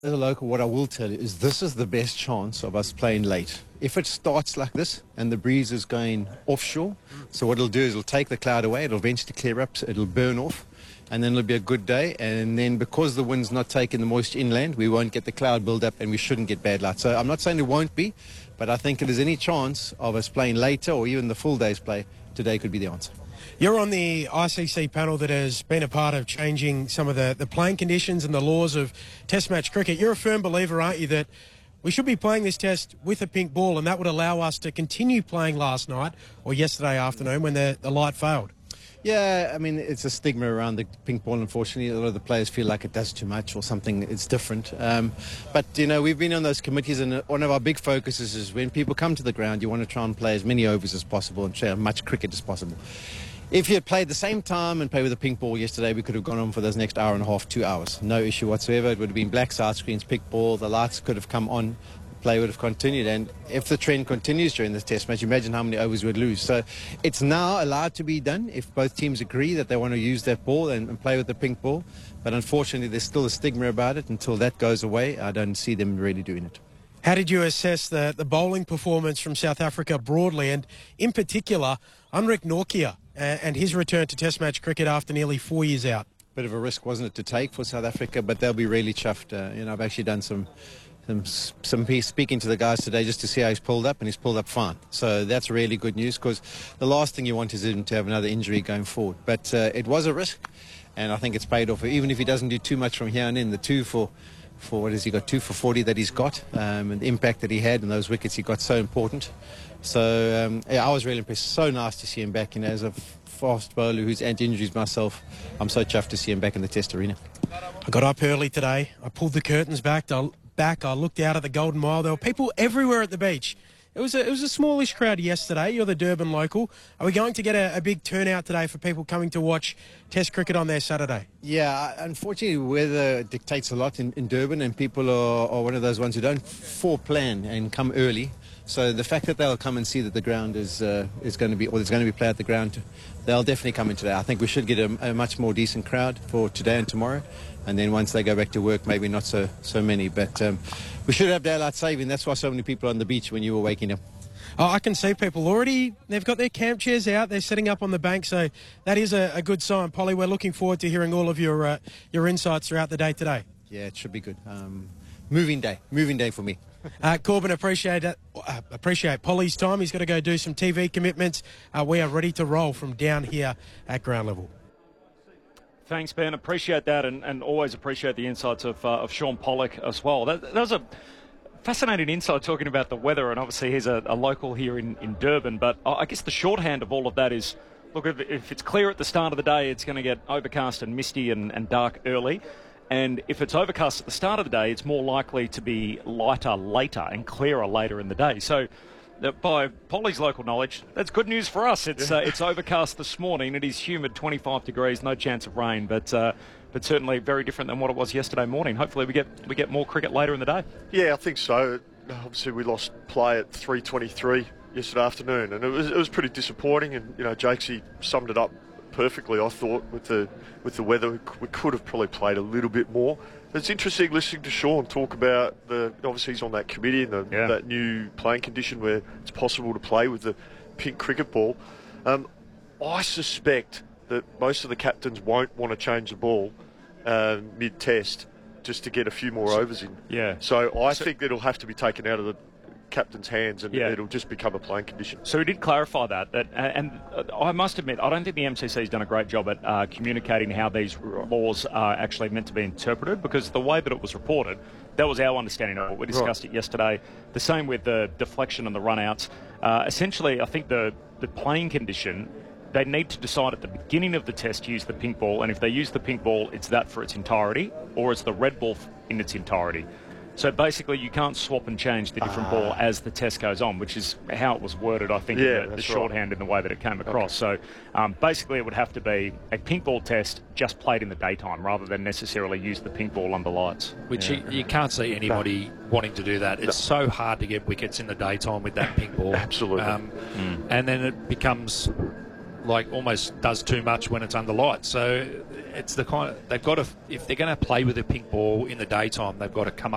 As a local, what I will tell you is this is the best chance of us playing late. If it starts like this and the breeze is going offshore, so what it'll do is it'll take the cloud away, it'll eventually clear up, so it'll burn off, and then it'll be a good day. And then because the wind's not taking the moisture inland, we won't get the cloud build up and we shouldn't get bad light. So I'm not saying it won't be, but I think if there's any chance of us playing later or even the full day's play, today could be the answer. You're on the ICC panel that has been a part of changing some of the playing conditions and the laws of Test match cricket. You're a firm believer, aren't you, that we should be playing this test with a pink ball, and that would allow us to continue playing last night or yesterday afternoon when the light failed? Yeah, I mean, it's a stigma around the pink ball, unfortunately. A lot of the players feel like it does too much or something, it's different. But, you know, we've been on those committees, and one of our big focuses is when people come to the ground, you want to try and play as many overs as possible and play as much cricket as possible. If you had played the same time and played with a pink ball yesterday, we could have gone on for those next hour and a half, 2 hours. No issue whatsoever. It would have been black side screens, pink ball, the lights could have come on, play would have continued. And if the trend continues during this test match, imagine how many overs we'd lose. So it's now allowed to be done if both teams agree that they want to use that ball and play with the pink ball. But unfortunately, there's still a stigma about it. Until that goes away, I don't see them really doing it. How did you assess the bowling performance from South Africa broadly, and in particular, Anrich Nortje and his return to Test match cricket after nearly 4 years out? Bit of a risk, wasn't it, to take for South Africa, but they'll be really chuffed. You know, I've actually done some speaking to the guys today just to see how he's pulled up, and he's pulled up fine. So that's really good news, because the last thing you want is him to have another injury going forward. But it was a risk, and I think it's paid off. Even if he doesn't do too much from here on in, the two for what has he got, 2 for 40 that he's got, and the impact that he had and those wickets he got, so important. So yeah, I was really impressed. So nice to see him back. You know, as a fast bowler who's anti-injuries myself, I'm so chuffed to see him back in the Test arena. I got up early today. I pulled the curtains back. I looked out at the Golden Mile. There were people everywhere at the beach. It was a smallish crowd yesterday. You're the Durban local. Are we going to get a big turnout today for people coming to watch Test cricket on their Saturday? Yeah, unfortunately, weather dictates a lot in Durban, and people are one of those ones who don't foreplan and come early. So the fact that they'll come and see that the ground is going to be, or there's going to be play at the ground, they'll definitely come in today. I think we should get a much more decent crowd for today and tomorrow. And then once they go back to work, maybe not so many. But we should have daylight saving. That's why so many people are on the beach when you were waking up. Oh, I can see people already. They've got their camp chairs out. They're setting up on the bank. So that is a good sign. Polly, we're looking forward to hearing all of your insights throughout the day today. Yeah, it should be good. Moving day for me. Corbin, appreciate Polly's time. He's got to go do some TV commitments. We are ready to roll from down here at ground level. Thanks, Ben. Appreciate that, and always appreciate the insights of Shaun Pollock as well. That was a fascinating insight talking about the weather, and obviously he's a local here in Durban. But I guess the shorthand of all of that is, look, if it's clear at the start of the day, it's going to get overcast and misty and dark early. And if it's overcast at the start of the day, it's more likely to be lighter later and clearer later in the day. So by Polly's local knowledge, that's good news for us. It's overcast this morning. It is humid, 25 degrees, no chance of rain, but certainly very different than what it was yesterday morning. Hopefully we get more cricket later in the day. Yeah, I think so. Obviously we lost play at 3:23 yesterday afternoon, and it was pretty disappointing. And you know, Jakesy summed it up perfectly, I thought, with the weather. We could have probably played a little bit more. It's interesting listening to Shaun talk about obviously he's on that committee and that new playing condition where it's possible to play with the pink cricket ball. I suspect that most of the captains won't want to change the ball mid-test just to get a few more overs in. Yeah. So I think it'll have to be taken out of the captain's hands, and it'll just become a playing condition. So he did clarify that and I must admit, I don't think the MCC's done a great job at communicating how these laws are actually meant to be interpreted, because the way that it was reported, that was our understanding of it. We discussed it yesterday. The same with the deflection and the run-outs. Essentially, I think the playing condition, they need to decide at the beginning of the test to use the pink ball, and if they use the pink ball, it's that for its entirety, or it's the red ball in its entirety. So basically, you can't swap and change the different ball as the test goes on, which is how it was worded, I think, in the shorthand in the way that it came across. Okay. So basically, it would have to be a pink ball test just played in the daytime rather than necessarily use the pink ball under lights. Which you can't see anybody wanting to do that. It's so hard to get wickets in the daytime with that pink ball. Absolutely. And then it becomes like almost does too much when it's under lights. So it's the kind of, they've got to, if they're going to play with a pink ball in the daytime, they've got to come up